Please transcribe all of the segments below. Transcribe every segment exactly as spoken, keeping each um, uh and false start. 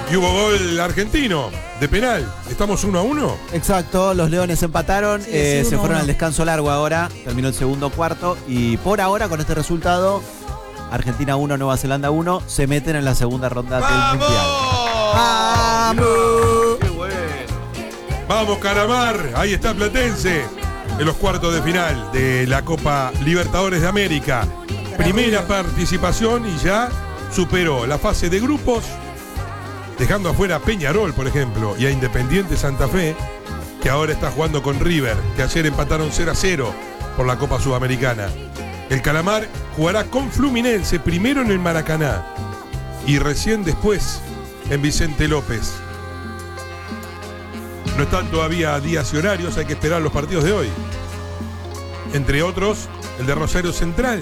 Y hubo gol argentino de penal. ¿Estamos uno a uno? Exacto, los Leones empataron, Sí, eh, sí, se uno, fueron uno. al descanso largo ahora, terminó el segundo cuarto y por ahora con este resultado, Argentina uno, Nueva Zelanda uno, se meten en la segunda ronda del Mundial. ¡Vamos! ¡Qué bueno! Vamos, Calamar. Ahí está Platense en los cuartos de final de la Copa Libertadores de América. Primera participación y ya superó la fase de grupos, dejando afuera a Peñarol, por ejemplo, y a Independiente Santa Fe, que ahora está jugando con River, que ayer empataron cero a cero por la Copa Sudamericana. El Calamar jugará con Fluminense primero en el Maracaná y recién después en Vicente López. No están todavía días y horarios, hay que esperar los partidos de hoy. Entre otros, el de Rosario Central.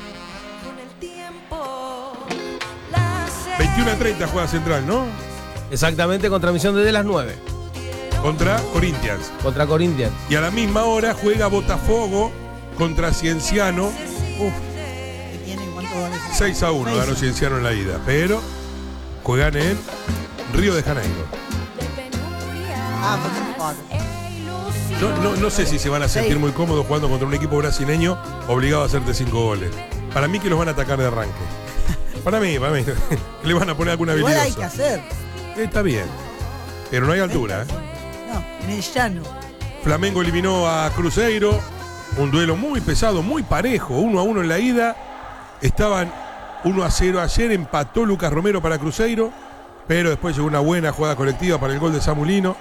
veintiuno a treinta juega Central, ¿no? Exactamente, con transmisión desde las nueve. Contra Corinthians. Contra Corinthians. Y a la misma hora juega Botafogo contra Cienciano. Uf. ¿Qué tiene? ¿Cuántos goles? seis a uno ganó Cienciano en la ida. Pero juegan en Río de Janeiro. Ah, pues no importa. No, no, no sé si se van a sentir Sí. muy cómodos jugando contra un equipo brasileño obligado a hacerte cinco goles. Para mí que los van a atacar de arranque. Para mí, para mí. Le van a poner alguna Igual habilidad. hay que hacer. Está bien. Pero no hay altura, ¿eh? No, en el llano. Flamengo eliminó a Cruzeiro. Un duelo muy pesado, muy parejo. uno a uno en la ida. Estaban uno a cero ayer. Empató Lucas Romero para Cruzeiro. Pero después llegó una buena jugada colectiva para el gol de Samulino.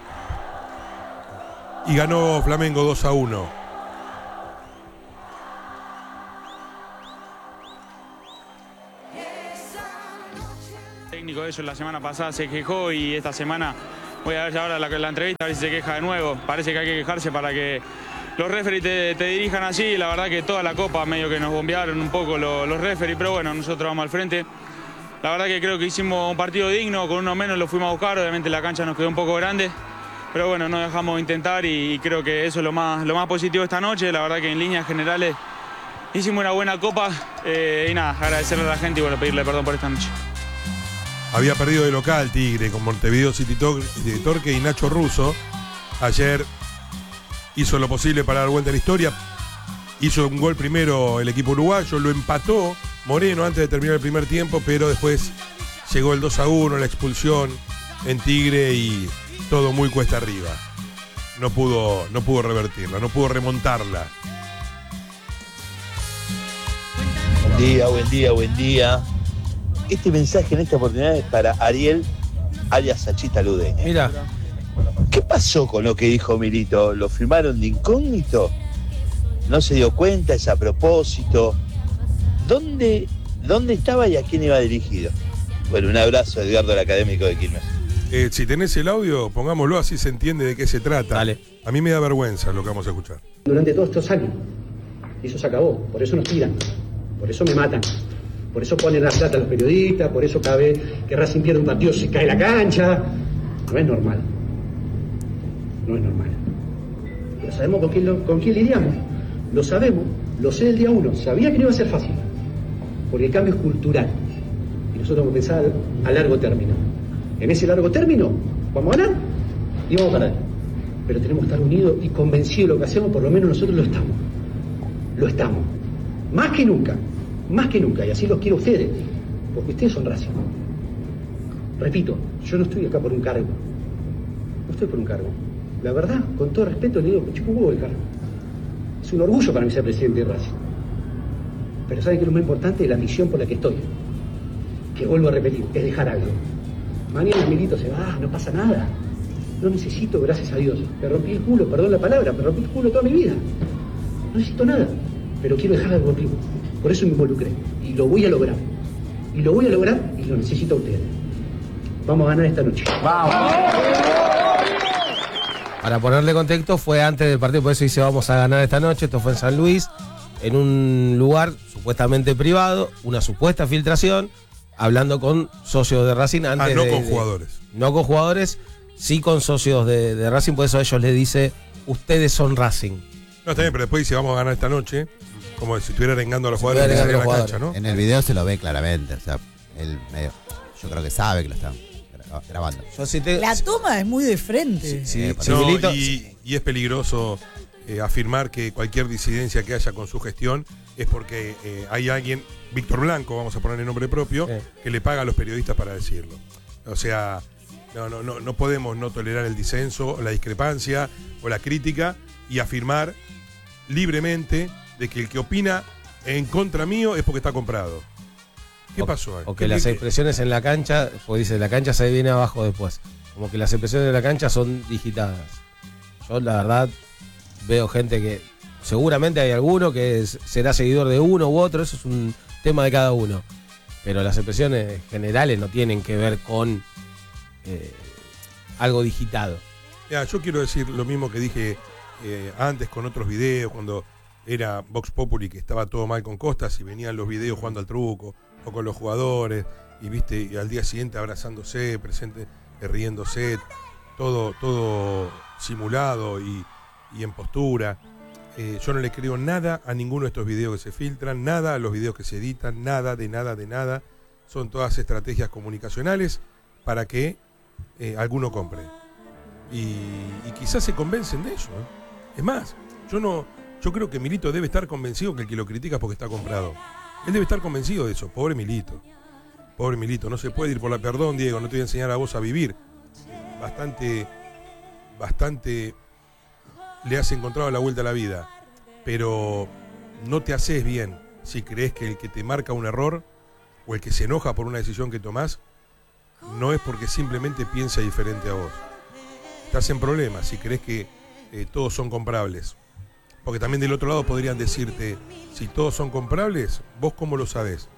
Y ganó Flamengo dos a uno. Técnico de ellos la semana pasada se quejó y esta semana voy a ver ahora la, la entrevista a ver si se queja de nuevo. Parece que hay que quejarse para que los referees te, te dirijan así. La verdad que toda la copa medio que nos bombearon un poco los, los referees, pero bueno, nosotros vamos al frente. La verdad que creo que hicimos un partido digno, con uno menos lo fuimos a buscar, obviamente la cancha nos quedó un poco grande, pero bueno, no dejamos de intentar y, y creo que eso es lo más, lo más positivo esta noche. La verdad que en líneas generales hicimos una buena copa eh, y nada, agradecerle a la gente y bueno, pedirle perdón por esta noche. Había perdido de local Tigre con Montevideo City Torque y Nacho Russo. Ayer hizo lo posible para dar vuelta a la historia. Hizo un gol primero el equipo uruguayo, lo empató Moreno antes de terminar el primer tiempo, pero después llegó el dos a uno, la expulsión en Tigre y todo muy cuesta arriba. No pudo, no pudo revertirla, no pudo remontarla. Buen día, buen día, buen día. Este mensaje en esta oportunidad es para Ariel, alias Sachita Ludeña. Mira, ¿Qué pasó con lo que dijo Milito? ¿Lo firmaron de incógnito? ¿No se dio cuenta? ¿Es a propósito? ¿Dónde, dónde estaba y a quién iba dirigido? Bueno, un abrazo, Edgardo, el académico de Quilmes. Eh, si tenés el audio, pongámoslo así se entiende de qué se trata. Dale. A mí me da vergüenza lo que vamos a escuchar. Durante todos estos años. Y eso se acabó. Por eso nos tiran. Por eso me matan. Por eso ponen la plata a los periodistas. Por eso cada vez que Racing pierde un partido se cae la cancha. No es normal. No es normal. Pero sabemos con quién, lo, con quién lidiamos. Lo sabemos. Lo sé el día uno. Sabía que no iba a ser fácil. Porque el cambio es cultural. Y nosotros vamos a pensar a largo término. En ese largo término vamos a ganar y vamos a ganar. Pero tenemos que estar unidos y convencidos de lo que hacemos, por lo menos nosotros lo estamos. Lo estamos. Más que nunca. Más que nunca. Y así los quiero a ustedes. Porque ustedes son Racing. Repito, yo no estoy acá por un cargo. No estoy por un cargo. La verdad, con todo respeto, le digo que chupo huevo el cargo. Es un orgullo para mí ser presidente de Racing. Pero ¿saben qué es lo más importante? La misión por la que estoy. Que vuelvo a repetir, es dejar algo. Mañana Milito se va, no pasa nada. No necesito, gracias a Dios. Me rompí el culo, perdón la palabra, me rompí el culo toda mi vida. No necesito nada, pero quiero dejar algo contigo. Por eso me involucré. Y lo voy a lograr. Y lo voy a lograr y lo necesito a ustedes. Vamos a ganar esta noche. para ponerle contexto, fue antes del partido, por eso dice vamos a ganar esta noche. Esto fue en San Luis, en un lugar supuestamente privado, una supuesta filtración, hablando con socios de Racing antes Ah, no de, con de, jugadores. No con jugadores, sí con socios de, de Racing, por eso a ellos les dice, ustedes son Racing. No, está bien, pero después dice vamos a ganar esta noche, como si estuviera arengando a los Si jugadores estuviera que salen a la arengando a los cancha, ¿no? En el video se lo ve claramente, o sea, él medio, yo creo que sabe que lo está grabando. Yo sí te- La toma es muy de frente. Sí, sí, Eh, sí, No, Milito- y, y es peligroso eh, afirmar que cualquier disidencia que haya con su gestión es porque eh, hay alguien, Víctor Blanco, vamos a ponerle nombre propio, Sí. que le paga a los periodistas para decirlo. O sea, no, no, no, no podemos no tolerar el disenso, la discrepancia o la crítica y afirmar libremente de que el que opina en contra mío es porque está comprado. ¿Qué o, pasó ahí? O ¿Qué- que las qué- expresiones en la cancha, pues dice, la cancha se viene abajo después. Como que las expresiones de la cancha son digitadas. Yo la verdad veo gente que seguramente hay alguno que es- será seguidor de uno u otro, eso es un tema de cada uno. Pero las expresiones generales no tienen que ver con eh, algo digitado. Mira, yo quiero decir lo mismo que dije eh, antes con otros videos, cuando era Vox Populi, que estaba todo mal con Costas y venían los videos jugando al truco o con los jugadores y viste y al día siguiente abrazándose, presente, eh, riéndose, todo, todo simulado y, y en postura. Eh, yo no le creo nada a ninguno de estos videos que se filtran, nada a los videos que se editan, nada, de nada, de nada. Son todas estrategias comunicacionales para que eh, alguno compre. Y, y quizás se convencen de ello. ¿eh? Es más, yo no, yo creo que Milito debe estar convencido que el que lo critica es porque está comprado. Él debe estar convencido de eso. Pobre Milito. Pobre Milito. No se puede ir por la... Perdón, Diego, no te voy a enseñar a vos a vivir. Bastante... Bastante... Le has encontrado la vuelta a la vida. Pero no te haces bien si crees que el que te marca un error o el que se enoja por una decisión que tomás no es porque simplemente piensa diferente a vos. Estás en problemas si crees que eh, todos son comprables. Porque también del otro lado podrían decirte, si todos son comprables, ¿vos cómo lo sabés?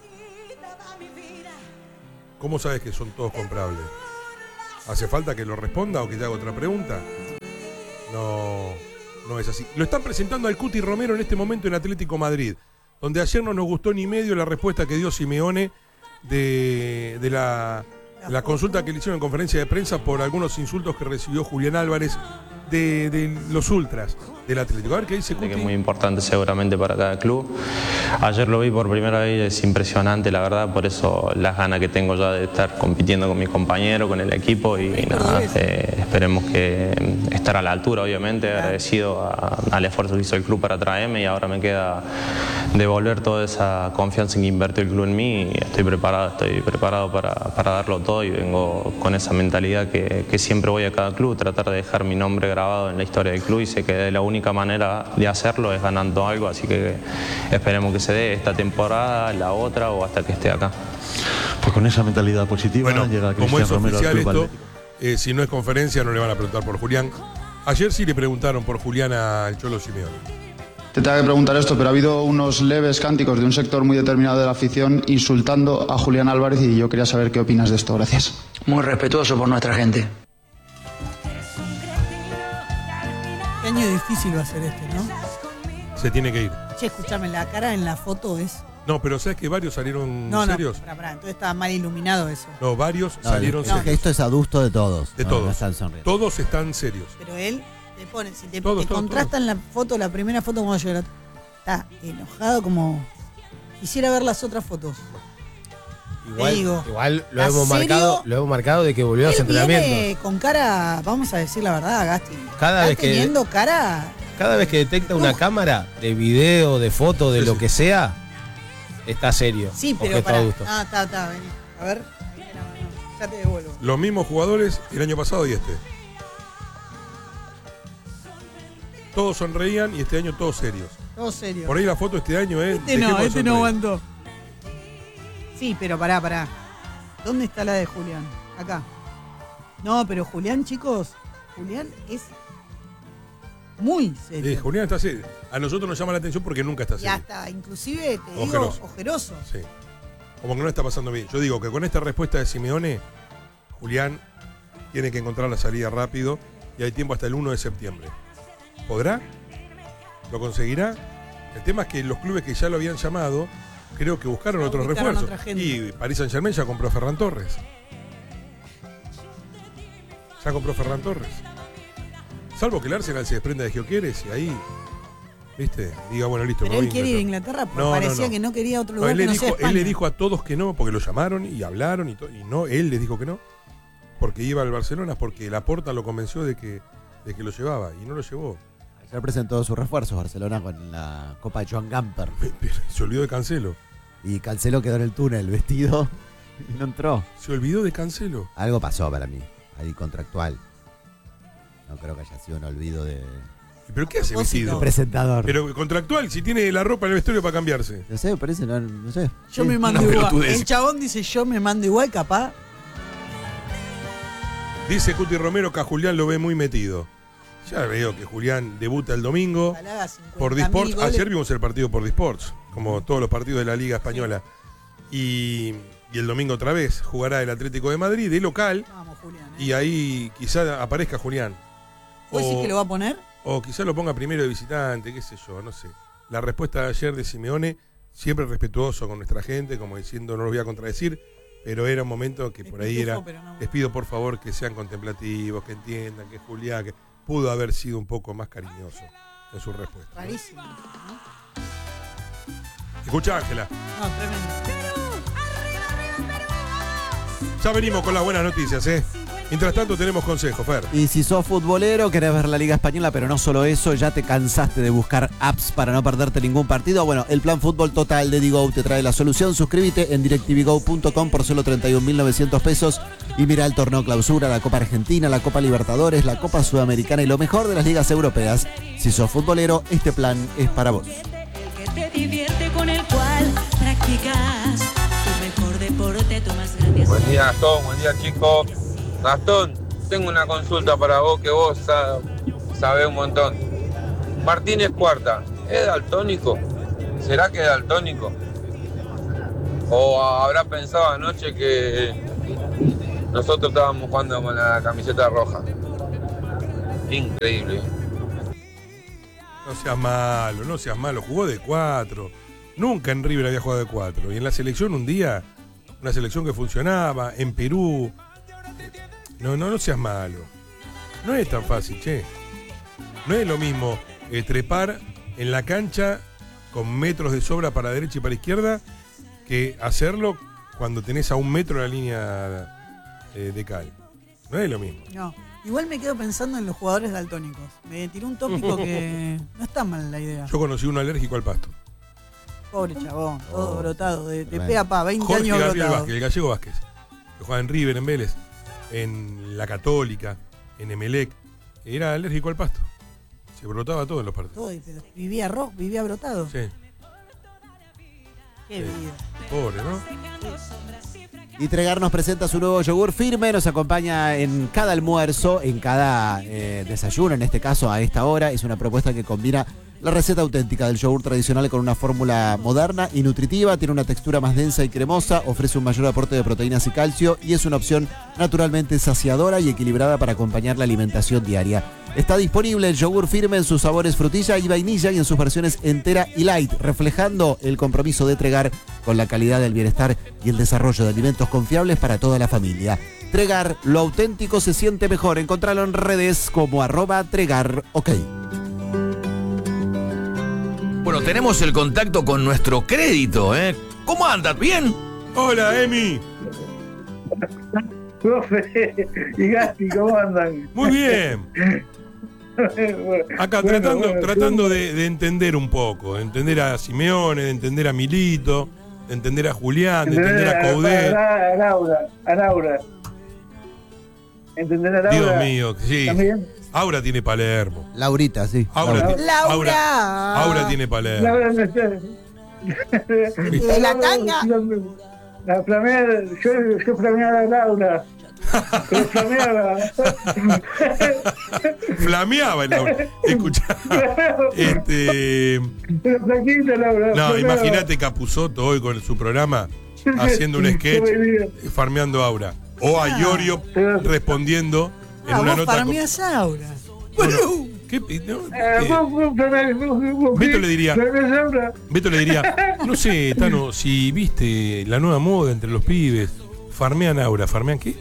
¿Cómo sabés que son todos comprables? ¿Hace falta que lo responda o que te haga otra pregunta? No, no es así. Lo están presentando al Cuti Romero en este momento en Atlético Madrid, donde ayer no nos gustó ni medio la respuesta que dio Simeone de, de la, de la consulta que le hicieron en conferencia de prensa por algunos insultos que recibió Julián Álvarez de, de los ultras del Atlético. A ver qué dice Cuti. Que es muy importante seguramente para cada club. Ayer lo vi por primera vez, es impresionante la verdad, por eso las ganas que tengo ya de estar compitiendo con mis compañeros, con el equipo y, y nada, eh, esperemos que estar a la altura, obviamente, agradecido a, al esfuerzo que hizo el club para traerme y ahora me queda devolver toda esa confianza que invirtió el club en mí y estoy preparado, estoy preparado para, para darlo todo y vengo con esa mentalidad que, que siempre voy a cada club, tratar de dejar mi nombre grabado en la historia del club y sé que la única manera de hacerlo es ganando algo, así que esperemos que se dé esta temporada, la otra o hasta que esté acá. Pues con esa mentalidad positiva Bueno, llega como Cristian es Romero al oficial Club esto, Atlético. eh, si no es conferencia no le van a preguntar por Julián. Ayer sí le preguntaron por Julián al Cholo Simeone. Te tengo que preguntar esto, pero ha habido unos leves cánticos de un sector muy determinado de la afición insultando a Julián Álvarez y yo quería saber qué opinas de esto. Gracias. Muy respetuoso por nuestra gente. Qué año difícil va a ser este, ¿no? Se tiene que ir. Che, escúchame, la cara en la foto es... No, pero ¿sabes que varios salieron No, no, serios? pará, pará, entonces estaba mal iluminado eso. No, varios No, salieron el- serios. el gesto es adusto de todos. De no, todos. no están sonriendo. Todos están serios. Pero él te pone, si te, Todos, te todos, contrastan la foto, la primera foto como yo, está enojado como... Quisiera ver las otras fotos. Igual, Te digo, igual lo ¿estás hemos serio? marcado, lo hemos marcado de que volvió a los Él viene entrenamientos. con cara, vamos a decir la verdad, Gasti. Cada Está vez que- teniendo cara... Cada vez que detecta una cámara de video, de foto, de Sí, lo sí. que sea, está serio. Sí, o pero gesto para... adusto. Ah, está, está, vení. A ver. Ahí está, no, ya te devuelvo. Los mismos jugadores el año pasado y este. Todos sonreían y este año todos serios. Todo serio. Por ahí la foto este año es... Este no, dejemos de este no sonreír. aguantó. Sí, pero pará, pará. ¿Dónde está la de Julián? Acá. No, pero Julián, chicos, Julián es muy serio. Eh, Julián está serio. A nosotros nos llama la atención porque nunca está Y serio. hasta, inclusive, te digo, Ojeroso. ojeroso. Sí. Como que no está pasando bien. Yo digo que con esta respuesta de Simeone, Julián tiene que encontrar la salida rápido y hay tiempo hasta el uno de septiembre. ¿Podrá? ¿Lo conseguirá? El tema es que los clubes que ya lo habían llamado, creo que buscaron No, otros buscaron refuerzos. otra gente. Y Paris Saint-Germain ya compró a Ferran Torres. Ya compró a Ferran Torres. Salvo que el Arsenal se desprenda de Gioqueres y ahí, ¿viste? Diga, bueno, listo. Pero me voy él a quiere ir a Inglaterra. Inglaterra porque No, no, parecía no. que no quería otro No, lugar él, que le no sea dijo, él España. le dijo a todos que no, porque lo llamaron y hablaron y, to- y no, él les dijo que no. porque iba al Barcelona, porque Laporta lo convenció de que, de que lo llevaba y no lo llevó. Ayer presentó sus refuerzos Barcelona con la Copa de Joan Gamper. Se olvidó de Cancelo. Y Cancelo quedó en el túnel vestido y no entró. Se olvidó de Cancelo. Algo pasó para mí, ahí contractual. No creo que haya sido un olvido de... ¿Pero qué hace vestido? El presentador. Pero contractual, si tiene la ropa en el vestuario para cambiarse. No sé, parece, no, no sé. Yo Sí. me mando Una igual. pelotudez. El chabón dice yo me mando igual, capaz. Dice Cuti Romero que a Julián lo ve muy metido. Ya veo que Julián debuta el domingo por Disports. Ayer vimos el partido por Disports, como todos los partidos de la Liga Española. Y, y el domingo otra vez jugará el Atlético de Madrid de local. Vamos, Julián. ¿eh? Y ahí quizá aparezca Julián. ¿Vos decís que lo va a poner? O quizá lo ponga primero de visitante, qué sé yo, no sé. La respuesta de ayer de Simeone, siempre respetuoso con nuestra gente, como diciendo no lo voy a contradecir, pero era un momento que por ahí era, les pido por favor que sean contemplativos, que entiendan que Julián que pudo haber sido un poco más cariñoso en su respuesta. Rarísimo. ¿no? Escucha, Ángela. No, tremendo. Ya venimos con las buenas noticias, ¿eh? Mientras tanto tenemos consejos, Fer. Y si sos futbolero, querés ver la Liga Española, pero no solo eso, ya te cansaste de buscar apps para no perderte ningún partido. Bueno, el plan Fútbol Total de Digo te trae la solución. Suscríbete en directv go punto com por solo treinta y un mil novecientos pesos y mira el torneo Clausura, la Copa Argentina, la Copa Libertadores, la Copa Sudamericana y lo mejor de las ligas europeas. Si sos futbolero, este plan es para vos. El que te divierte, con el cual practicas tu mejor deporte, tu más grande. Buen día, Gastón. Buen día, chicos. Gastón, tengo una consulta para vos que vos sab- sabés un montón. Martínez Cuarta, ¿es daltónico? ¿Será que es daltónico? ¿O habrá pensado anoche que nosotros estábamos jugando con la camiseta roja? Increíble. No seas malo, no seas malo. Jugó de cuatro. Nunca en River había jugado de cuatro. Y en la selección un día, una selección que funcionaba, en Perú. No, no, no seas malo. No es tan fácil, che. No es lo mismo eh, trepar en la cancha con metros de sobra para derecha y para izquierda que hacerlo cuando tenés a un metro la línea eh, de cal. No es lo mismo. No. Igual me quedo pensando en los jugadores daltónicos. Me tiró un tópico que no está mal la idea. Yo conocí uno alérgico al pasto. Pobre chabón, todo Oh, brotado, de, de bueno. pe a pa, veinte Jorge años Gabriel brotado. Vázquez, el gallego Vázquez, que jugaba en River, en Vélez, en la Católica, en Emelec. Era alérgico al pasto. Se brotaba todo en los partidos. Todo, pero vivía rojo, vivía brotado. Sí. Qué vida. Pobre, ¿no? Y Tregar nos presenta su nuevo yogur firme, nos acompaña en cada almuerzo, en cada eh, desayuno, en este caso a esta hora. Es una propuesta que combina la receta auténtica del yogur tradicional con una fórmula moderna y nutritiva. Tiene una textura más densa y cremosa, ofrece un mayor aporte de proteínas y calcio y es una opción naturalmente saciadora y equilibrada para acompañar la alimentación diaria. Está disponible el yogur firme en sus sabores frutilla y vainilla y en sus versiones entera y light, reflejando el compromiso de Tregar con la calidad del bienestar y el desarrollo de alimentos confiables para toda la familia. Tregar, lo auténtico se siente mejor. Encontralo en redes como arroba Tregar, ok. Bueno, tenemos el contacto con nuestro crédito, ¿eh? ¿Cómo andas? ¿Bien? Hola, Emi. Profe y Gasti, ¿cómo andan? Muy bien. Bueno, Acá bueno, tratando, bueno, tratando sí. de, de entender un poco, de entender a Simeone, de entender a Milito, de entender a Julián, de entender a Coudet. A, a Laura, a Laura. ¿Entender a Laura? Dios mío, sí. ¿También? Aura tiene Palermo. Laurita, sí. Aura, Laura. ti- Laura. Aura, Aura tiene Palermo. Laura no está. ¿De la tanga? La flameada, yo, yo flameaba a Laura. Pero flameaba. Flameaba el Aura. Escuchá. Este. Pero flaquita Laura. No, flameaba. imagínate Capusotto hoy con su programa haciendo un sketch farmeando a Aura. O a Iorio respondiendo en Ah, una vos nota. con- farmeás a Aura. Bueno, ¿qué, no, Eh, eh, vos- vos flameás- vos- vos- Beto le diría- flameás a Laura. Beto le diría, no sé, Tano, si viste la nueva moda entre los pibes, farmean Aura, ¿farmean qué?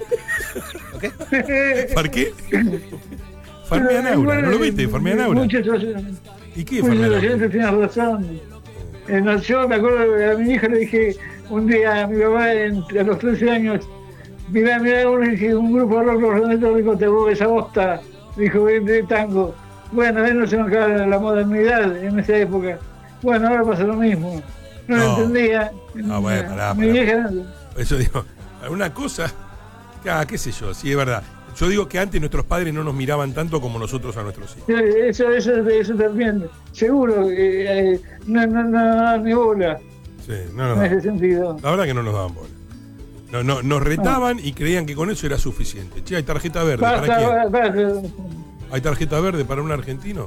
¿Far qué? Farmean Aura, ¿no lo viste? Farmean Aura. Muchas ¿Y qué Muchos farmean Aura? oyentes tienen razón. Eh, no, yo me acuerdo que a mi hija le dije un día a mi mamá en- a los trece años, mirá, mirá, un, un grupo de rock ortodoxo te hubo esa bosta, dijo de tango. Bueno, él no se marcaba la modernidad en esa época. Bueno, ahora pasa lo mismo. No, no. lo entendía. No, bueno, pará, Mi pará. vieja... Eso digo, alguna cosa, ah, qué sé yo, sí es verdad. Yo digo que antes nuestros padres no nos miraban tanto como nosotros a nuestros hijos. Eso, eso, eso también, seguro, eh, eh, no, no, no, ni bola. Sí, no nos En ese daban. sentido. La verdad que no nos daban bola. No, no, nos retaban y creían que con eso era suficiente. Che, hay tarjeta verde, ¿para quién? Basta, basta. ¿Hay tarjeta verde para un argentino?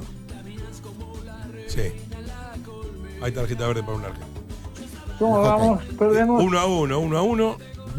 Sí. Hay tarjeta verde para un argentino. ¿Cómo vamos? Perdemos. Uno a uno, uno a uno.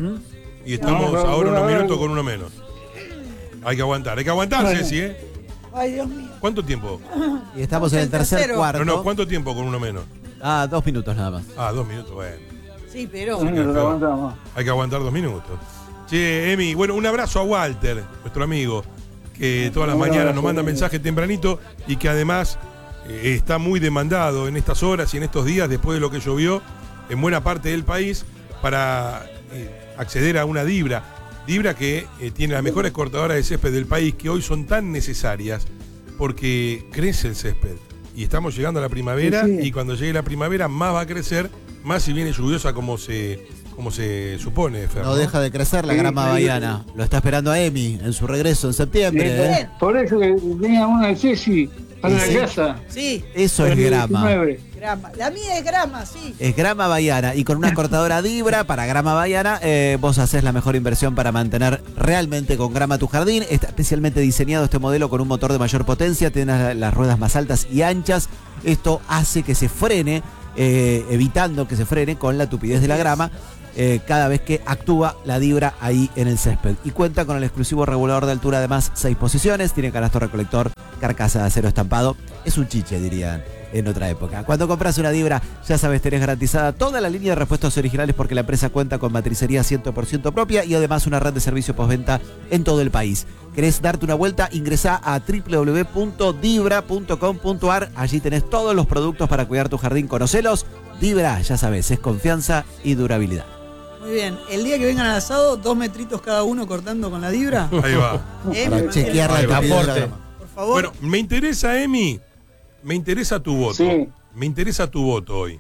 Y estamos No, no, ahora no, unos no, minutos no. con uno menos. Hay que aguantar, hay que aguantar, Bueno. Ceci, ¿eh? Ay, Dios mío. ¿Cuánto tiempo? Y estamos en el tercer tercero. cuarto. No, no, ¿cuánto tiempo con uno menos? Ah, dos minutos nada más. Ah, dos minutos, bueno. Sí, pero. Sí, No, que lo feo. aguantamos. Hay que aguantar dos minutos. Che, Emi, bueno, un abrazo a Walter, nuestro amigo, que todas las Un mañanas abrazo, nos manda Emi. mensaje tempranito y que además eh, está muy demandado en estas horas y en estos días, después de lo que llovió en buena parte del país, para eh, acceder a una Dibra. Dibra que eh, tiene las mejores cortadoras de césped del país, que hoy son tan necesarias porque crece el césped. Y estamos llegando a la primavera, Sí, sí. y cuando llegue la primavera más va a crecer, más si viene lluviosa como se, como se supone, Fer, No deja de crecer la Sí, grama sí. bahiana. Lo está esperando a Emi en su regreso en septiembre. Eh, ¿eh? Por eso que tenía una de Ceci para Sí, sí. la casa. Sí, Eso es para el grama. diecinueve. grama. La mía es grama, sí. Es grama bahiana. Y con una cortadora Dibra para grama bahiana, eh, vos haces la mejor inversión para mantener realmente con grama tu jardín. Está especialmente diseñado este modelo con un motor de mayor potencia. Tiene las, las ruedas más altas y anchas. Esto hace que se frene, eh, evitando que se frene con la tupidez de la grama. Eh, cada vez que actúa la Dibra ahí en el césped. Y cuenta con el exclusivo regulador de altura, además seis posiciones, tiene canasto recolector, carcasa de acero estampado. Es un chiche, dirían en otra época. Cuando compras una Dibra, ya sabes, tenés garantizada toda la línea de repuestos originales porque la empresa cuenta con matricería cien por ciento propia y además una red de servicio postventa en todo el país. ¿Querés darte una vuelta? Ingresá a doble u doble u doble u punto dibra punto com punto a r. Allí tenés todos los productos para cuidar tu jardín. Conocelos. Dibra, ya sabes, es confianza y durabilidad. Muy bien. El día que vengan al asado, dos metritos cada uno cortando con la Dibra. Ahí va. Eh, Para me chequear la Ahí va. tupidez de la Aporte. grama. Por favor. Bueno, me interesa, Emi, me interesa tu voto. Sí. Me interesa tu voto hoy.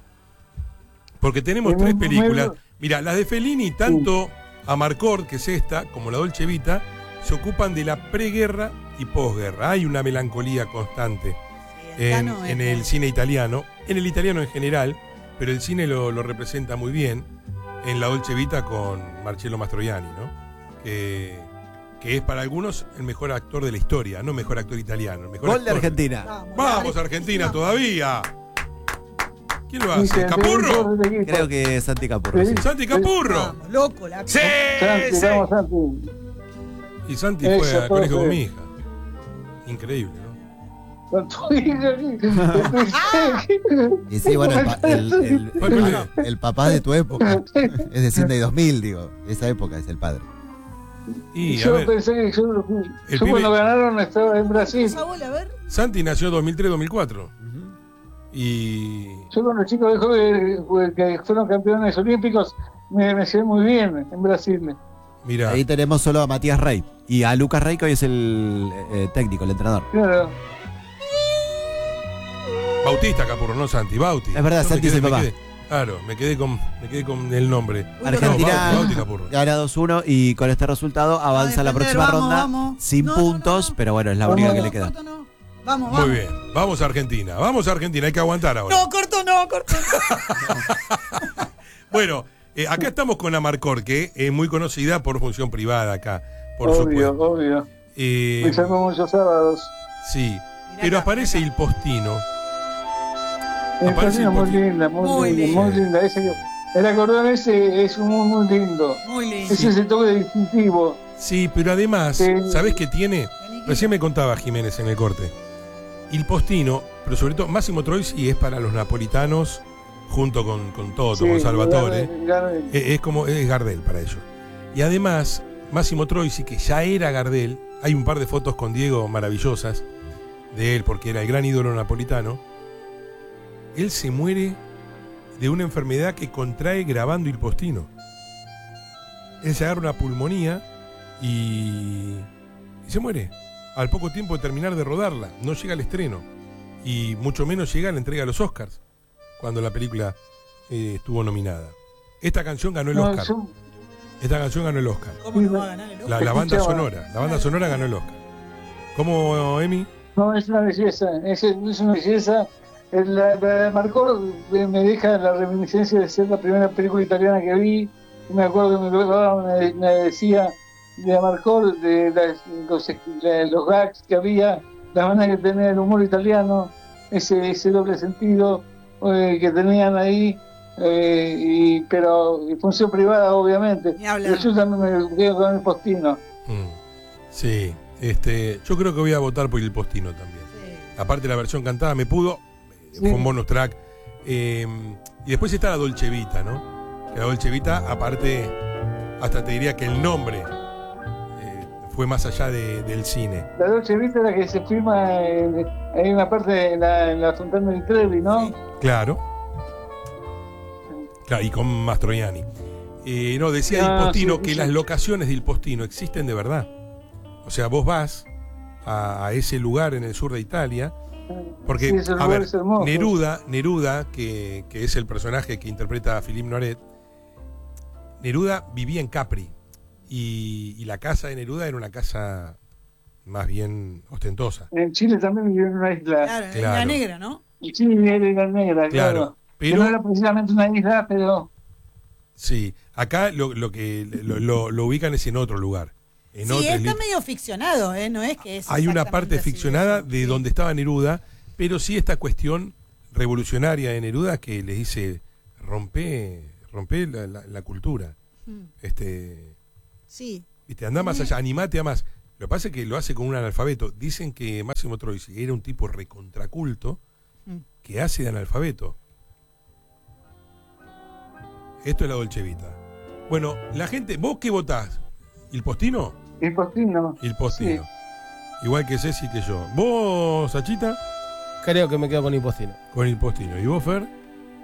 Porque tenemos Sí, tres muy- películas. muy- Mira, las de Fellini, tanto Amarcord, que es esta, como la Dolce Vita, se ocupan de la preguerra y posguerra. Hay una melancolía constante Sí, acá en, no es en muy- el cine italiano, en el italiano en general, pero el cine lo, lo representa muy bien en la Dolce Vita con Marcello Mastroianni, ¿no? Que, que es para algunos el mejor actor de la historia, no mejor actor italiano. El mejor Gol de actor. Argentina. Vamos, Vamos, dale. Argentina, todavía. ¿Quién lo Y hace? que- ¿Capurro? del equipo. Creo que es Santi Capurro. sí. Santi Capurro. Vamos, loco, la ¡Sí! Santi, sí. vamos, Santi. Y Santi Eso, fue al colegio con profe. mi hija. Increíble, ¿no? Con tu hija aquí. Y sí, bueno, el, pa- el- el- Bueno, el- el papá de tu época. Es de Sydney dos mil, digo. Esa época es el padre. Y a Yo ver, pensé que yo, El yo pibe- cuando ganaron estaba en Brasil. Esa bola, a ver. Santi nació dos mil tres dos mil cuatro. Y. Yo con los chicos dijo que, que fueron campeones olímpicos, me, me sé muy bien en Brasil. Mira, Ahí tenemos solo a Matías Rey. Y a Lucas Rey, que hoy es el eh, técnico, el entrenador. Claro. Bautista Capurro, no Santi, Bauti. Es verdad, Yo me Santi es quedé- el me papá. quedé- Claro, me quedé con, me quedé con el nombre. Argentina No, Bauti, Bauti Capurro. gana dos uno y con este resultado avanza a la defender, próxima vamos, ronda vamos. sin No, no, puntos, no. pero bueno, es la Vamos, única que no, le queda. Corto no. Vamos, vamos. Muy bien, vamos a Argentina, vamos a Argentina, hay que aguantar ahora. No, corto no, corto no. Bueno, eh, acá estamos con Amarcord, que es muy conocida por función privada acá, por Obvio, supuesto. obvio. Eh, Me sacó muchos sábados. sí, pero acá, aparece acá. il postino. El Aparece Torino el muy Potino. linda, muy, Muy linda, linda. muy linda. Ese, el acordeón ese es muy, muy lindo. Muy lindo. Ese es el toque distintivo. Sí, pero además, Sí. ¿sabés qué tiene? Recién me contaba Jiménez en el corte. Il postino, pero sobre todo Máximo Troisi es para los napolitanos, junto con, con Toto, Sí, con Salvatore. Gardel, Gardel. Es, es como es Gardel para ellos. Y además, Máximo Troisi, que ya era Gardel, hay un par de fotos con Diego maravillosas de él, porque era el gran ídolo napolitano. Él se muere de una enfermedad que contrae grabando Il postino. él se agarra una pulmonía y, y se muere. Al poco tiempo de terminar de rodarla, no llega al estreno y mucho menos llega a la entrega de los Oscars, cuando la película eh, estuvo nominada. Esta canción ganó el No, Oscar. yo- Esta canción ganó el Oscar. ¿Cómo no va a ganar el Oscar? La, la banda Escuchaba. sonora, la banda sonora ganó el Oscar. ¿Cómo, Emi? No, es una belleza, es, es una belleza. Eh, La, la de Marcor me me deja la reminiscencia de ser la primera película italiana que vi. Y me acuerdo que mi papá me, me decía de Marcor, de las- los, de los gags que había, la manera que tenía el humor italiano, ese, ese doble sentido eh, que tenían ahí. Eh, y, pero y función privada, obviamente. Ni hablar. Pero yo también me quedo con el Postino. Mm, sí, este, yo creo que voy a votar por el Postino también. Aparte la versión cantada me pudo, Sí. fue un bonus track. Eh, y después está la Dolce Vita, ¿no? Que la Dolce Vita, aparte, hasta te diría que el nombre eh, fue más allá de- del cine. La Dolce Vita es la que se filma en, hay una parte en la, en la Fontana di Trevi, ¿no? Claro. Claro, y con Mastroianni. Eh, no, decía Ah, Il Postino sí, que sí. las locaciones del Postino existen de verdad. O sea, vos vas a, a ese lugar en el sur de Italia, porque, Sí, ese a lugar ver, es hermoso. Neruda, Neruda que, que es el personaje que interpreta a Philippe Noiret, Neruda vivía en Capri, y, y la casa de Neruda era una casa más bien ostentosa. En Chile también vivió en una isla. Claro, en la Claro. negra, ¿no? En Chile era Isla Negra, Claro, claro. pero- Que no era precisamente una isla, pero Sí, acá lo, lo que lo, lo- lo ubican es en otro lugar. En Sí, otra está islita. medio ficcionado, ¿eh? No es que es. Hay una exactamente parte así. ficcionada de donde estaba Neruda, pero sí esta cuestión revolucionaria de Neruda que le dice rompe, rompe la, la- la cultura. Mm. Este, Sí. viste, anda más allá, animate a más. Lo que pasa es que lo hace con un analfabeto. Dicen que Máximo Troisi era un tipo recontraculto Mm. que hace de analfabeto. Esto es la Dolce Vita. Bueno, la gente, ¿vos qué votás? ¿Il Postino? el Postino. Il Postino. Igual que Ceci que yo. ¿Vos, Sachita? Creo que me quedo con Impostino. Con Il Postino. ¿Y vos, Fer?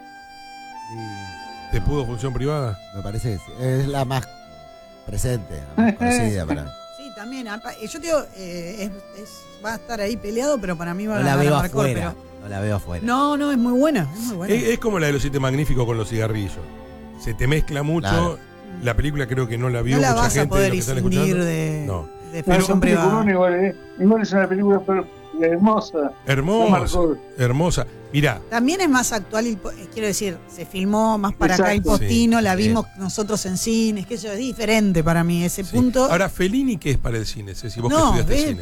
¿Te pudo función privada? Me parece que sí. Es la más presente, la más conocida para mí. Sí, también. apa- eh, Yo te digo, eh, es- es- va a estar ahí peleado, pero para mí va No a la ganar veo Marcor, afuera. pero- No la veo afuera. No, no, es muy buena. Es muy buena. Es, es como la de los siete magníficos con los cigarrillos. Se te mezcla mucho. Claro. La película creo que no la vio No la mucha vas a gente de poder los que están distinguir escuchando. de, No. de Pero función privada. igual, eh. igual es una película pero, hermosa. Hermosa. Marcor. Hermosa. Mirá, También es más actual, el po- eh, quiero decir, se filmó más para acá el Exacto. Postino, Sí, la sí. vimos nosotros en cines, que eso es diferente para mí, ese sí. punto. Ahora, Fellini, ¿qué es para el cine? Si vos No, que estudiaste ve- cine.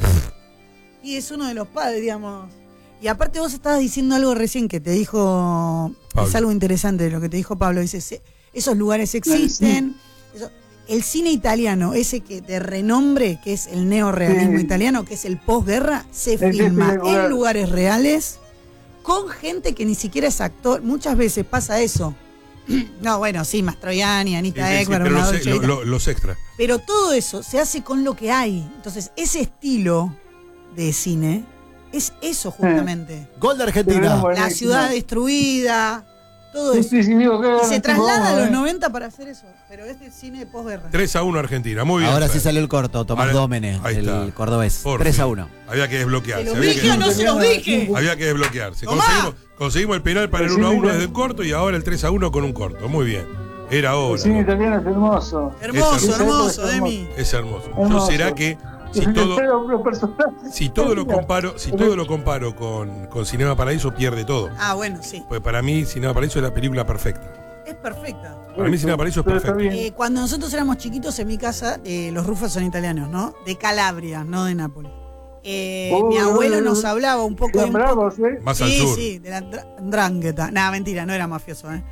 Y es uno de los padres, digamos. Y aparte vos estabas diciendo algo recién que te dijo, Pablo. es algo interesante de lo que te dijo Pablo, dice, "Se- esos lugares existen. Eso- el cine italiano, ese que de renombre, que es el neorealismo Sí. italiano, que es el posguerra, se Es filma espectacular. en lugares reales con gente que ni siquiera es actor. Muchas veces pasa eso. No, bueno, sí, Mastroianni, Anita Sí, sí, sí, Ekberg, pero una los, Dolce lo- Vita. lo- los extras. Pero todo eso se hace con lo que hay. Entonces, ese estilo de cine es eso justamente. Gol de Argentina. Pero La ciudad destruida, todo Sí, eso. sí, sí, digo que Y se tipo, traslada a vamos, los eh. noventa para hacer eso. Pero es de cine de posguerra. tres a uno Argentina. Muy bien. Ahora Fer. sí salió el corto, Tomás Ahora- Dómenes, ahí el está. cordobés. Por tres a fin. uno. Había que desbloquearse. ¿Se los había dije que- o no se los dije? Había que desbloquearse. Tomá. Conseguimos, conseguimos el penal para el Sí, uno a uno mira. desde el corto y ahora el tres a uno con un corto. Muy bien. Era El hora. cine loco. italiano es hermoso. Hermoso, Esa- hermoso, esa- Demi. Es hermoso. Yo Hermoso. será que si Pero todo, los personajes- si todo lo comparo, si todo lo comparo con, con Cinema Paraíso, pierde todo. Ah, bueno, sí. Pues para mí Cinema Paraíso es la película perfecta. Es perfecta. Para mí Cinema Paraíso es Pero está perfecta. bien. Eh, cuando nosotros éramos chiquitos en mi casa, eh, los Rufas son italianos, ¿no? De Calabria, no de Nápoles. Eh, Oh, mi abuelo oh, oh, nos hablaba un poco de Eran un poco- bravos, ¿eh? Más al Sí, sur. sí, de la dra- Ndrangheta. Nada, mentira, no era mafioso, ¿eh?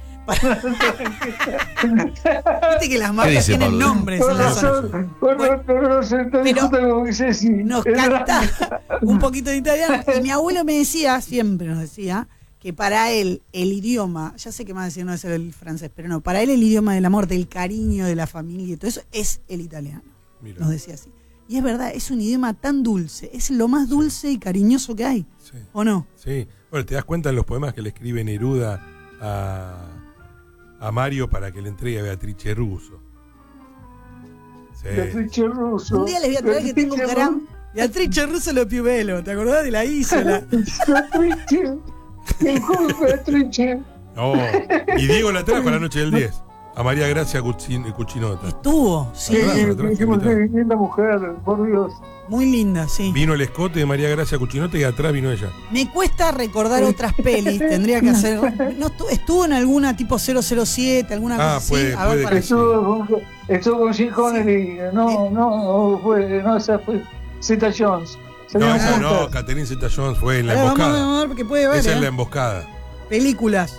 Viste que las mafias dice tienen Pablo? nombres en Con la zona. razón, con razón, no se te Pero discuta con Ceci. Nos Es canta verdad. un poquito de italiano. Y mi abuelo me decía, siempre nos decía, que para él el idioma, ya sé que más decir no es el francés, pero no, para él el idioma del amor, del cariño, de la familia y todo eso es el italiano. Mira. Nos decía así. Y es verdad, es un idioma tan dulce, es lo más dulce y cariñoso que hay, Sí. ¿o no? Sí. Bueno, te das cuenta en los poemas que le escribe Neruda a, a Mario para que le entregue a Beatrice Russo. Sí. Beatrice Russo. Un día les voy a traer que tengo un gran. Beatrice Russo lo Piubelo, ¿te acordás de la isla? Beatrice. El joven Beatrice. Oh, y Diego la trajo a la noche del diez. A María Gracia Cucin- Cuchinota. Estuvo, sí. Sí, La trajo, la trajo, dijimos invitado. que linda mujer, por Dios. Muy linda, sí. Vino el escote de María Gracia Cuchinota y atrás vino ella. Me cuesta recordar otras pelis, tendría que hacer. No estu- estuvo en alguna tipo cero cero siete, alguna Ah, cosa puede- así. A ver, puede para que sí. Estuvo con, estuvo con Sean Connery. No, no, no fue, no, esa fue Zeta Jones. No, Salían esa no, juntas. Catherine Zeta-Jones fue en la A ver, vamos, emboscada. vamos a ver, porque puede ver. Esa es ¿eh? la emboscada. Películas.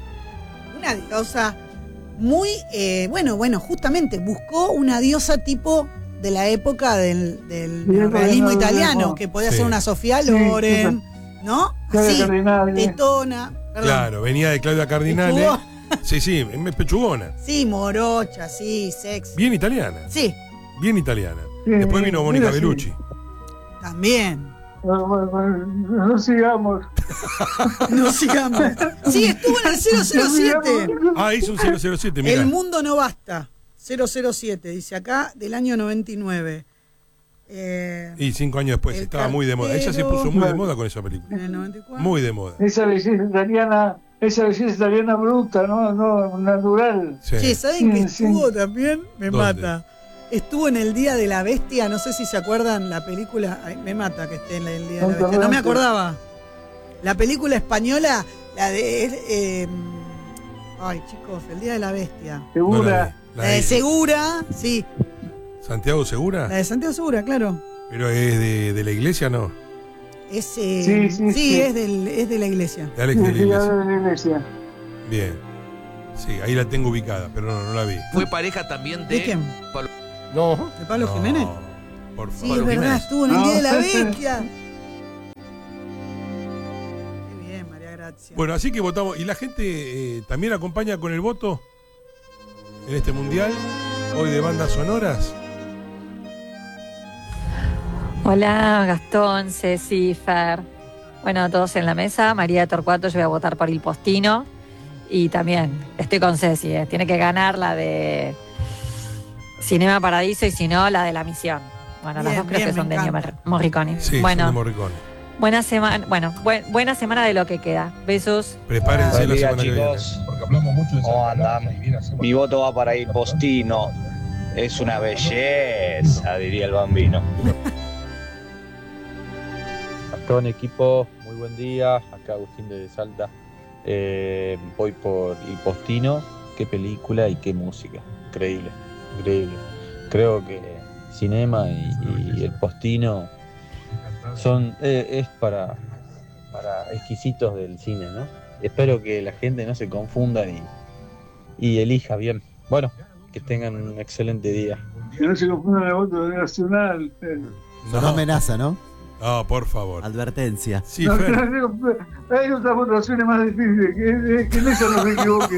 Una diosa muy, eh, bueno, bueno, justamente buscó una diosa tipo de la época del, del Sí, realismo no, no, italiano, no. que podía Sí. ser una Sofía Sí, Loren, ¿no? Claudia Así, Cardinale. tetona. perdón. Claro, venía de Claudia Cardinale. Estuvo- Sí, sí, es pechugona. Sí, morocha, sí, sex. Bien italiana. Sí, Bien italiana. Sí, Después vino Mónica mira, sí. Bellucci. también. No, no, no, no sigamos. No sigamos. Sí, estuvo en el cero cero siete. Ah, hizo un cero cero siete, mira. El mundo no basta. cero cero siete, dice acá, del año noventa y nueve. Eh, Y cinco años después, El estaba muy de moda. Ella se cartero. puso muy de moda con esa película. en el noventa y cuatro. Muy de moda. Esa belleza italiana, esa belleza italiana bruta, no, no, natural. Sí. Che, ¿saben que Sí, estuvo sí. también? Me ¿Dónde? mata. Estuvo en el Día de la Bestia, no sé si se acuerdan la película. Ay, me mata que esté en el Día de la Bestia. No me acordaba. La película española, la de. eh, ay, chicos, el Día de la Bestia. No la Segura. vi. La de Segura, sí. Santiago Segura, La de Santiago Segura, claro. pero es de, de la iglesia, ¿no? Es, eh, Sí, sí, sí. Es, del, es de la iglesia. De Alex de la Sí, iglesia. de la iglesia. Bien. Sí, ahí la tengo ubicada, pero no, no la vi. Fue pareja también ¿De de. quién? No. ¿De Pablo No, Jiménez? Por Sí, favor. es verdad, Jiménez. estuvo en el No. Día de la Bestia. Qué bien, María Gracia. Bueno, así que votamos. ¿Y la gente eh, también acompaña con el voto en este mundial? Hoy de bandas sonoras. Hola, Gastón, Ceci, Fer. Bueno, todos en la mesa. María Torcuato, yo voy a votar por Il Postino. Y también estoy con Ceci, ¿eh? Tiene que ganar la de Cinema Paradiso y si no, la de La Misión. Bueno, Bien, las dos creo bien, que son me de Ennio encanta. Mor- Morricone. Sí, bueno, son de Morricone. buena semana, bueno, buen- buena semana de lo que queda. Besos. Prepárense Buen la día, semana chicos. que viene. ¿Cómo andan? Mi voto va para Ir Postino. Es una belleza, diría el bambino. Gastón, equipo, muy buen día. Acá Agustín de Salta. Eh, voy por Il Postino. Qué película y qué música. Increíble, increíble. Creo que Cinema y, y El Postino son eh, es para, para exquisitos del cine, ¿no? Espero que la gente no se confunda y, y elija bien. Bueno, que tengan un excelente día. Que no se confundan el voto de Nacional. eh. Sonó amenaza, ¿no? No, por favor. Advertencia. Sí, No, Fer. no, no, hay otras votaciones más difíciles, que, que en eso no se equivoquen.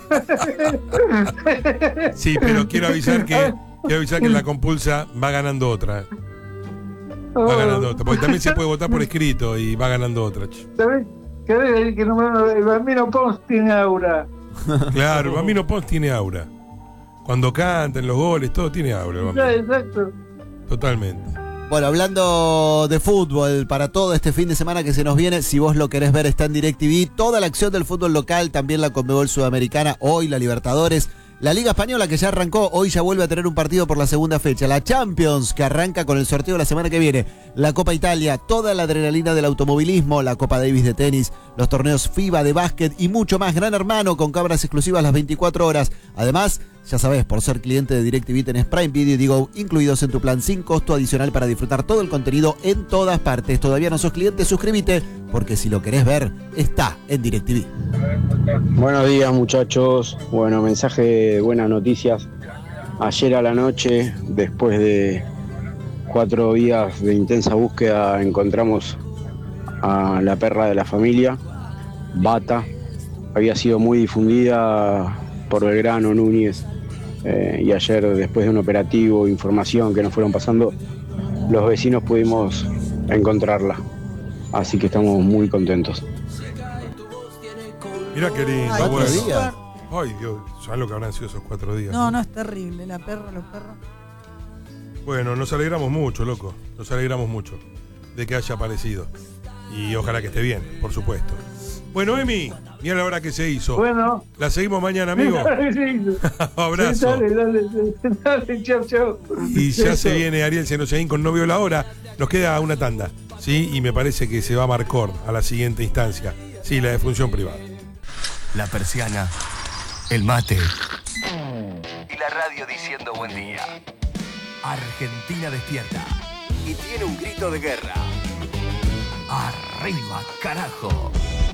Sí, pero quiero avisar que quiero avisar que en la compulsa va ganando otra. Va ganando otra. Porque también se puede votar por escrito y va ganando otra. ch. ¿Sabés? ¿Sabés que no, el Bambino Pons tiene aura? Claro, el Bambino Pons tiene aura. Cuando canta en los goles, todo tiene aura. el Bambino. Ya, exacto. Totalmente. Bueno, hablando de fútbol, para todo este fin de semana que se nos viene, si vos lo querés ver, está en DirecTV. Toda la acción del fútbol local, también la Conmebol Sudamericana, hoy la Libertadores. La Liga Española, que ya arrancó, hoy ya vuelve a tener un partido por la segunda fecha. La Champions, que arranca con el sorteo la semana que viene. La Copa Italia, toda la adrenalina del automovilismo, la Copa Davis de tenis, los torneos FIBA de básquet y mucho más. Gran Hermano, con cámaras exclusivas las veinticuatro horas. Además, ya sabés, por ser cliente de DirecTV tenés Prime Video y Digo incluidos en tu plan sin costo adicional para disfrutar todo el contenido en todas partes. Todavía no sos cliente, suscríbete, porque si lo querés ver, está en DirecTV. Buenos días, muchachos. Bueno, mensaje, buenas noticias. Ayer a la noche, después de cuatro días de intensa búsqueda, encontramos a la perra de la familia, Bata. Había sido muy difundida por Belgrano, Núñez, eh, y ayer, después de un operativo, información que nos fueron pasando, los vecinos pudimos encontrarla. Así que estamos muy contentos. Mira qué lindo. Ay, bueno. qué días. Ay, Dios, ¿sabes lo que habrán sido esos cuatro días? No, no, es terrible. La perra, los perros. Bueno, nos alegramos mucho, loco. Nos alegramos mucho de que haya aparecido. Y ojalá que esté bien, por supuesto. Bueno, Emi, mira la hora que se hizo. Bueno. La seguimos mañana, amigo. Abrazo. Dale, dale, dale, dale, chau, chau. Y ya se viene Ariel Senosiaín con No Veo la Hora. Nos queda una tanda, ¿sí? Y me parece que se va a Marcor a la siguiente instancia. Sí, la de función privada. La persiana, el mate y la radio diciendo buen día. Argentina despierta y tiene un grito de guerra. ¡Arriba, carajo!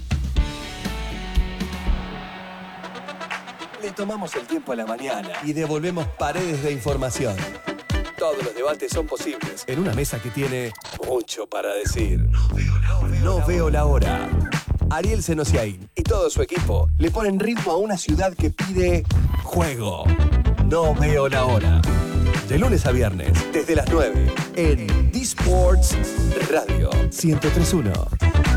Le tomamos el tiempo a la mañana y devolvemos paredes de información. Todos los debates son posibles en una mesa que tiene mucho para decir. No veo la hora. No veo la hora. Ariel Senosiaín y todo su equipo le ponen ritmo a una ciudad que pide juego. No veo la hora. De lunes a viernes, desde las nueve, en D-Sports Radio ciento tres punto uno.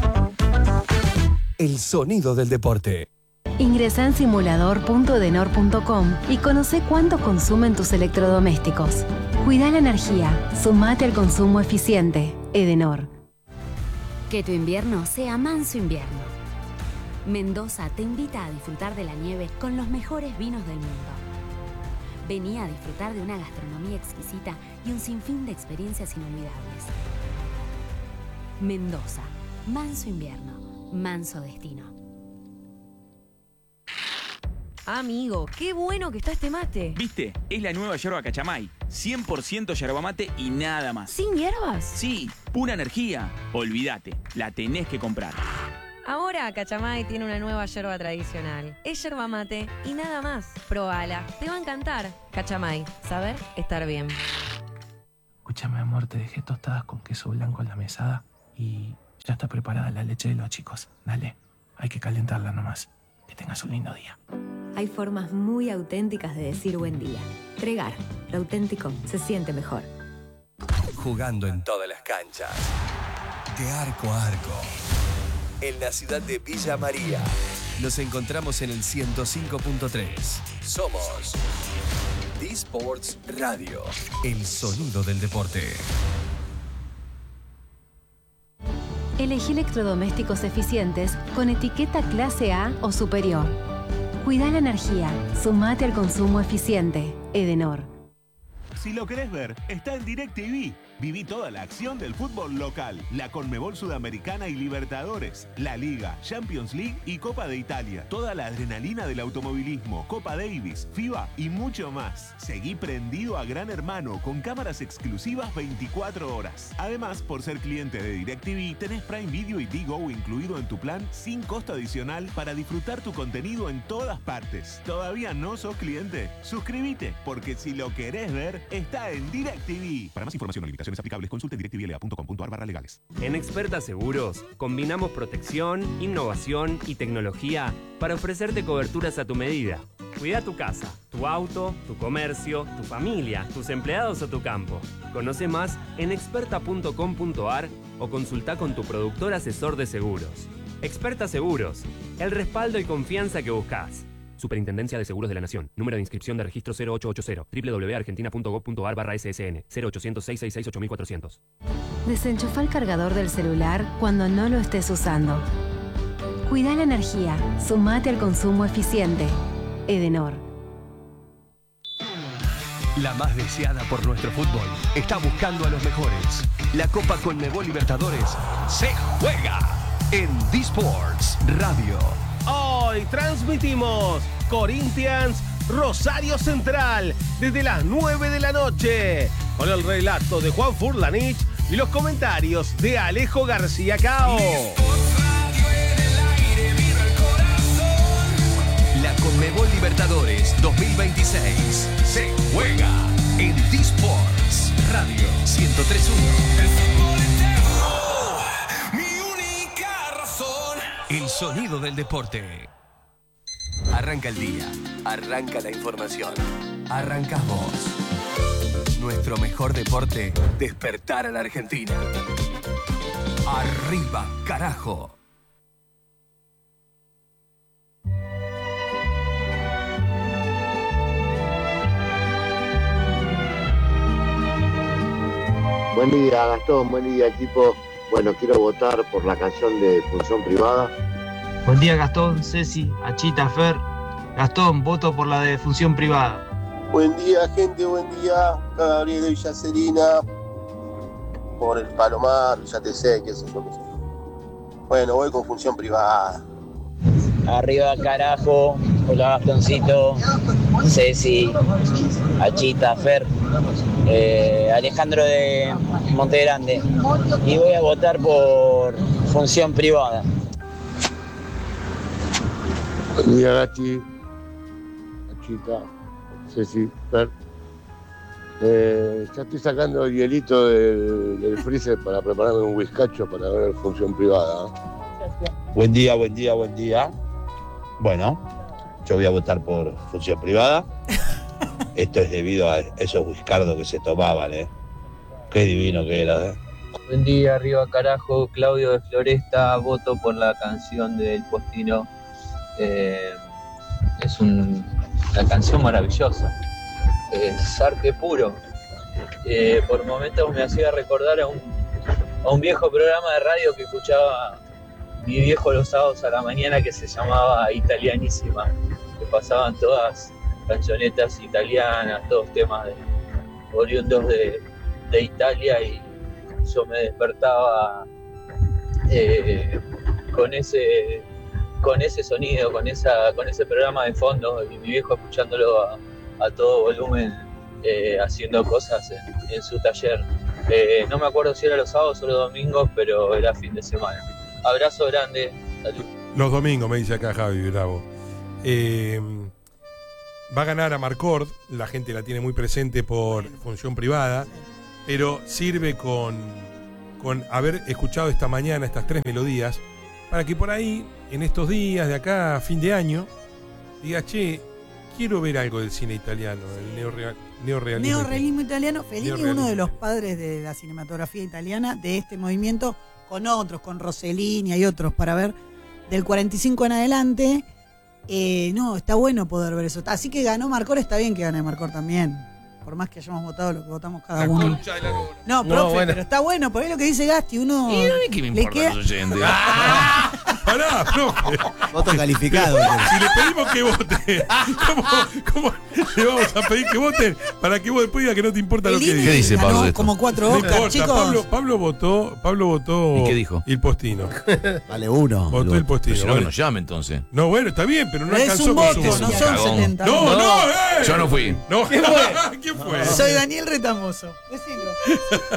El sonido del deporte. Ingresa en simulador punto edenor punto com y conoce cuánto consumen tus electrodomésticos. Cuida la energía, sumate al consumo eficiente. Edenor. Que tu invierno sea manso invierno. Mendoza te invita a disfrutar de la nieve con los mejores vinos del mundo. Vení a disfrutar de una gastronomía exquisita y un sinfín de experiencias inolvidables. Mendoza, manso invierno, manso destino. Amigo, qué bueno que está este mate. ¿Viste? Es la nueva yerba Cachamay. cien por ciento yerba mate y nada más. ¿Sin hierbas? Sí, pura energía. Olvídate, la tenés que comprar. Ahora Cachamay tiene una nueva yerba tradicional. Es yerba mate y nada más. Probala, te va a encantar. Cachamay, saber estar bien. Escúchame, amor, te dejé tostadas con queso blanco en la mesada y ya está preparada la leche de los chicos. Dale, hay que calentarla nomás. Que tengas un lindo día. Hay formas muy auténticas de decir buen día. Tregar, lo auténtico se siente mejor. Jugando en todas las canchas. De arco a arco. En la ciudad de Villa María. Nos encontramos en el ciento cinco punto tres. Somos D-Sports Radio. El sonido del deporte. Elegí electrodomésticos eficientes con etiqueta clase A o superior. Cuida la energía, sumate al consumo eficiente. Edenor. Si lo querés ver, está en DirecTV. Viví toda la acción del fútbol local, la Conmebol Sudamericana y Libertadores, la Liga, Champions League y Copa de Italia. Toda la adrenalina del automovilismo, Copa Davis, FIBA y mucho más. Seguí prendido a Gran Hermano con cámaras exclusivas veinticuatro horas. Además, por ser cliente de DirecTV, tenés Prime Video y Digo incluido en tu plan sin costo adicional para disfrutar tu contenido en todas partes. ¿Todavía no sos cliente? Suscríbete, porque si lo querés ver, está en DirecTV. Para más información o limitaciones aplicables, consulte directvla punto com punto ar barra legales. En Experta Seguros, combinamos protección, innovación y tecnología para ofrecerte coberturas a tu medida. Cuida tu casa, tu auto, tu comercio, tu familia, tus empleados o tu campo. Conoce más en experta punto com punto ar o consulta con tu productor asesor de seguros. Experta Seguros, el respaldo y confianza que buscas. Superintendencia de Seguros de la Nación. Número de inscripción de registro cero ocho ocho cero. doble u doble u doble u punto argentina punto gob punto ar barra S S N. cero ochocientos, seiscientos sesenta y seis, ocho mil cuatrocientos. Desenchufa el cargador del celular cuando no lo estés usando. Cuida la energía, sumate al consumo eficiente. Edenor. La más deseada por nuestro fútbol está buscando a los mejores. La Copa Conmebol Libertadores se juega en D-Sports Radio. Hoy transmitimos Corinthians Rosario Central desde las nueve de la noche con el relato de Juan Furlanich y los comentarios de Alejo García Cao. La Conmebol Libertadores dos mil veintiséis se juega en D-Sports Radio ciento tres punto uno. El sonido del deporte. Arranca el día, arranca la información, arrancas vos. Nuestro mejor deporte, despertar a la Argentina. Arriba, carajo. Buen día, Gastón. Buen día, equipo. Bueno, quiero votar por la canción de Función Privada. Buen día, Gastón, Ceci, Achita, Fer. Gastón, voto por la de Función Privada. Buen día, gente, buen día. Acá Gabriel de Villa Serena. Por el Palomar, Villa T C, qué sé yo, qué sé yo. Bueno, voy con Función Privada. Arriba, carajo. Hola, Gastoncito, Ceci, Achita, Fer, eh, Alejandro de Monte Grande. Y voy a votar por Función Privada. Buen día, Gachi, Achita, Ceci, Fer. Eh, ya estoy sacando el hielito del, del freezer para prepararme un whiskacho para ver Función Privada. ¿eh? Buen día, buen día, buen día. Bueno, yo voy a votar por Función Privada. Esto es debido a esos whiskardos que se tomaban, ¿eh? Qué divino que era, ¿eh? Buen día, arriba, carajo. Claudio de Floresta, voto por la canción del Postino. Eh, es un, una canción maravillosa. Es arte puro. Eh, por momentos me hacía recordar a un, a un viejo programa de radio que escuchaba mi viejo los sábados a la mañana, que se llamaba Italianísima, que pasaban todas cancionetas italianas, todos temas de, oriundos de, de Italia, y yo me despertaba eh, con ese con ese sonido, con esa con ese programa de fondo, y mi viejo escuchándolo a, a todo volumen, eh, haciendo cosas en, en su taller. Eh, no me acuerdo si era los sábados o los domingos, pero era fin de semana. Abrazo grande, salud. Los domingos, me dice acá Javi Bravo. Eh, va a ganar Amarcord, la gente la tiene muy presente por Función Privada, pero sirve con, con haber escuchado esta mañana estas tres melodías, para que por ahí, en estos días de acá a fin de año, digas, che, quiero ver algo del cine italiano, el neorreal, neorrealismo. Neorrealismo italiano. Fellini, Neorrealismo. uno de los padres de la cinematografía italiana, de este movimiento, con otros, con Rossellini, hay otros para ver, del cuarenta y cinco en adelante. Eh, no, está bueno poder ver eso. Así que ganó Marcor, está bien que gane Marcor también. Por más que hayamos votado lo que votamos cada La uno. concha de la lora. No, No, profe, bueno. pero está bueno, por ahí lo que dice Gasti, uno. Y a mí qué me le importa queda- los oyentes. Pará, profe. Voto calificado. Si le pedimos que voten, ¿cómo, cómo le vamos a pedir que voten para que vos después digas que no te importa lo que Fellini diga? ¿Qué dice ganó Pablo de esto? como cuatro No Oscar, importa, chicos. Pablo, Pablo votó, Pablo votó. ¿Y qué dijo? Il Postino. Vale uno. Votó el Pero Postino. si no, que bueno. nos llame entonces. No, bueno, está bien, pero no Es alcanzó un con voto, su no voto. son Cagón. setenta. No, no, eh. Yo no fui. No. ¿Quién fue? ¿Quién fue? Soy Daniel Retamoso. Decilo.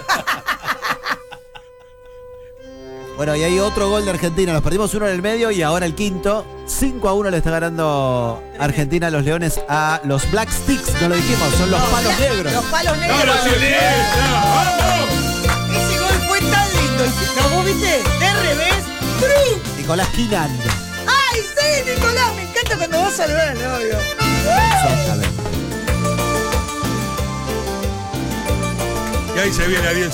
Bueno, y hay otro gol de Argentina. Nos perdimos uno en el medio y ahora el quinto. cinco a uno le está ganando Argentina a los Leones a los Black Sticks. No lo dijimos, son los palos negros. Los palos negros. ¡Ahora sí, ¡vamos! Ese gol fue tan lindo. ¿No, vos viste? De revés. ¡Tru! Nicolás Kinan. ¡Ay, sí, Nicolás! Me encanta cuando vas a saludar al novio. Exactamente. Y ahí se viene Ariel